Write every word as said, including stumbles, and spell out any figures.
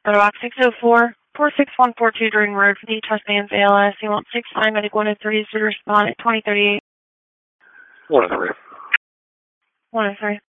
Box six oh four, four six one four two Jordan Road for the Trust Bands A L S. You want six nine medic one oh three to respond at twenty thirty-eight. one oh three. one oh three.